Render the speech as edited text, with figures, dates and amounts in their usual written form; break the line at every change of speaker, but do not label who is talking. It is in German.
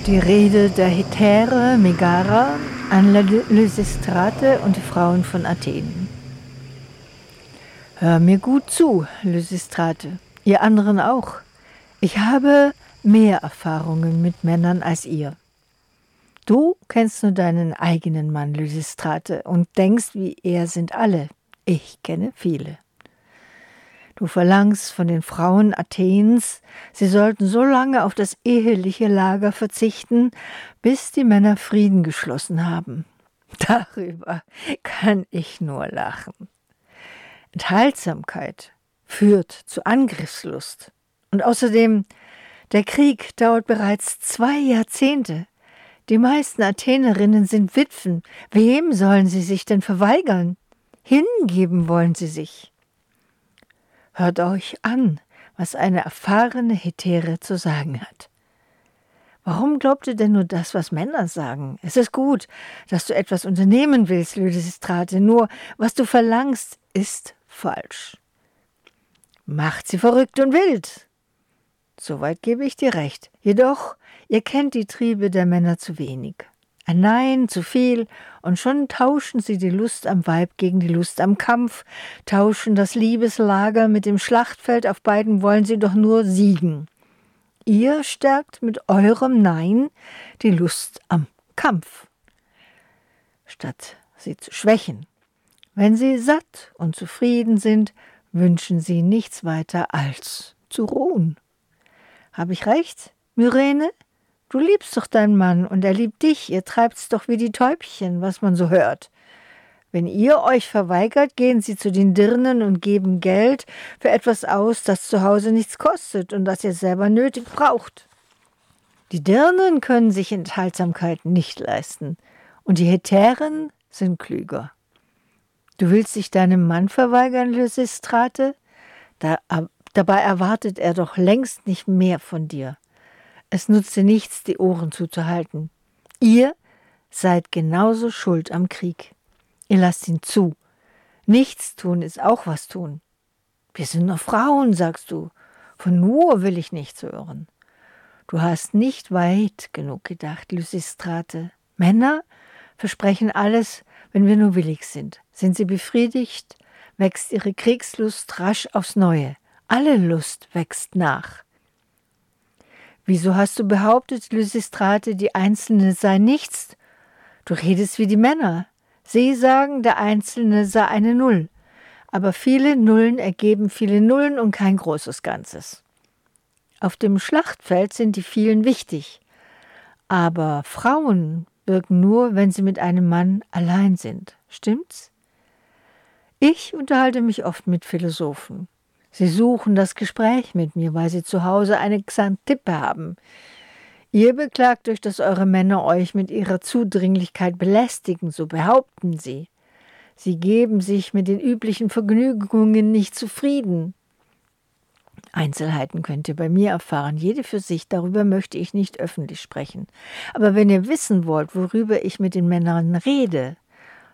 Die Rede der Hetäre Megara an Lysistrate und die Frauen von Athen. Hör mir gut zu, Lysistrate, ihr anderen auch. Ich habe mehr Erfahrungen mit Männern als ihr. Du kennst nur deinen eigenen Mann, Lysistrate, und denkst, wie er sind alle. Ich kenne viele. Du verlangst von den Frauen Athens, sie sollten so lange auf das eheliche Lager verzichten, bis die Männer Frieden geschlossen haben. Darüber kann ich nur lachen. Enthaltsamkeit führt zu Angriffslust. Und außerdem, der Krieg dauert bereits 2 Jahrzehnte. Die meisten Athenerinnen sind Witwen. Wem sollen sie sich denn verweigern? Hingeben wollen sie sich. Hört euch an, was eine erfahrene Hetäre zu sagen hat. Warum glaubt ihr denn nur das, was Männer sagen? Es ist gut, dass du etwas unternehmen willst, Lysistrate, nur was du verlangst, ist falsch. Macht sie verrückt und wild. Soweit gebe ich dir recht. Jedoch, ihr kennt die Triebe der Männer zu wenig. Ein Nein zu viel, und schon tauschen sie die Lust am Weib gegen die Lust am Kampf, tauschen das Liebeslager mit dem Schlachtfeld, auf beiden wollen sie doch nur siegen. Ihr stärkt mit eurem Nein die Lust am Kampf, statt sie zu schwächen. Wenn sie satt und zufrieden sind, wünschen sie nichts weiter als zu ruhen. Habe ich recht, Myrene? Du liebst doch deinen Mann und er liebt dich, ihr treibt's doch wie die Täubchen, was man so hört. Wenn ihr euch verweigert, gehen sie zu den Dirnen und geben Geld für etwas aus, das zu Hause nichts kostet und das ihr selber nötig braucht. Die Dirnen können sich Enthaltsamkeit nicht leisten und die Hetären sind klüger. Du willst dich deinem Mann verweigern, Lysistrate? Dabei erwartet er doch längst nicht mehr von dir. Es nutzt dir nichts, die Ohren zuzuhalten. Ihr seid genauso schuld am Krieg. Ihr lasst ihn zu. Nichts tun ist auch was tun. Wir sind nur Frauen, sagst du. Von nur will ich nichts hören. Du hast nicht weit genug gedacht, Lysistrate. Männer versprechen alles, wenn wir nur willig sind. Sind sie befriedigt, wächst ihre Kriegslust rasch aufs Neue. Alle Lust wächst nach. Wieso hast du behauptet, Lysistrate, die Einzelne sei nichts? Du redest wie die Männer. Sie sagen, der Einzelne sei eine Null. Aber viele Nullen ergeben viele Nullen und kein großes Ganzes. Auf dem Schlachtfeld sind die vielen wichtig. Aber Frauen wirken nur, wenn sie mit einem Mann allein sind. Stimmt's? Ich unterhalte mich oft mit Philosophen. Sie suchen das Gespräch mit mir, weil sie zu Hause eine Xantippe haben. Ihr beklagt euch, dass eure Männer euch mit ihrer Zudringlichkeit belästigen, so behaupten sie. Sie geben sich mit den üblichen Vergnügungen nicht zufrieden. Einzelheiten könnt ihr bei mir erfahren, jede für sich, darüber möchte ich nicht öffentlich sprechen. Aber wenn ihr wissen wollt, worüber ich mit den Männern rede,